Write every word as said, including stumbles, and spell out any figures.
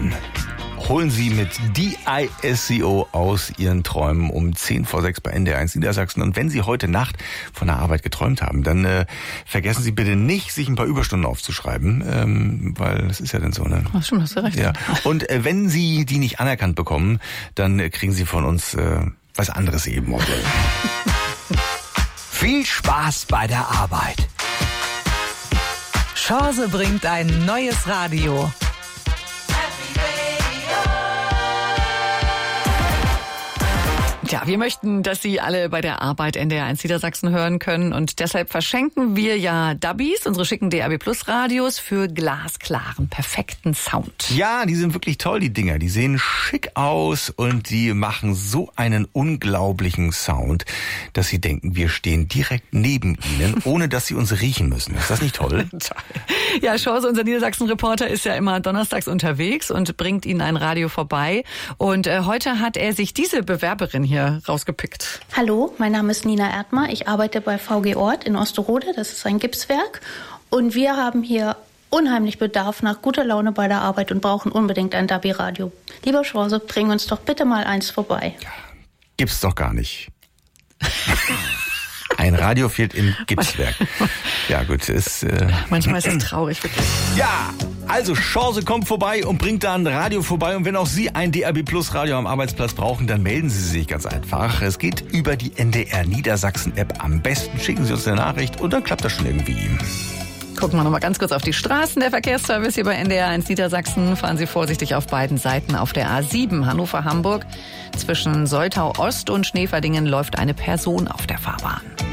Autobahn. Holen Sie mit D I S C O aus Ihren Träumen um zehn vor sechs bei N D R eins Niedersachsen. Und wenn Sie heute Nacht von der Arbeit geträumt haben, dann äh, vergessen Sie bitte nicht, sich ein paar Überstunden aufzuschreiben, ähm, weil das ist ja dann so, ne? Ach, stimmt, hast du recht. Ja. Und äh, wenn Sie die nicht anerkannt bekommen, dann äh, kriegen Sie von uns äh, was anderes eben. Viel Spaß bei der Arbeit. Chance bringt ein neues Radio. Ja, wir möchten, dass Sie alle bei der Arbeit N D R eins Niedersachsen hören können und deshalb verschenken wir ja Dubbies, unsere schicken D A B Plus Radios für glasklaren, perfekten Sound. Ja, die sind wirklich toll, die Dinger. Die sehen schick aus und die machen so einen unglaublichen Sound, dass Sie denken, wir stehen direkt neben Ihnen, ohne dass Sie uns riechen müssen. Ist das nicht toll? Ja, Chance, unser Niedersachsen-Reporter, ist ja immer donnerstags unterwegs und bringt Ihnen ein Radio vorbei. Und äh, heute hat er sich diese Bewerberin hier rausgepickt. Hallo, mein Name ist Nina Erdmer. Ich arbeite bei V G Ort in Osterode. Das ist ein Gipswerk. Und wir haben hier unheimlich Bedarf nach guter Laune bei der Arbeit und brauchen unbedingt ein Dubby-Radio. Lieber Chance, bring uns doch bitte mal eins vorbei. Ja, gibt's doch gar nicht. Ein Radio fehlt im Gipswerk. Ja gut, ist... Äh Manchmal ist es traurig, wirklich. Ja, also Chance kommt vorbei und bringt da ein Radio vorbei. Und wenn auch Sie ein D A B Plus Radio am Arbeitsplatz brauchen, dann melden Sie sich ganz einfach. Es geht über die N D R Niedersachsen App. Am besten schicken Sie uns eine Nachricht und dann klappt das schon irgendwie. Gucken wir noch mal ganz kurz auf die Straßen. Der Verkehrsservice hier bei N D R eins Niedersachsen. Fahren Sie vorsichtig auf beiden Seiten. Auf der A sieben Hannover-Hamburg zwischen Soltau Ost und Schneeverdingen läuft eine Person auf der Fahrbahn.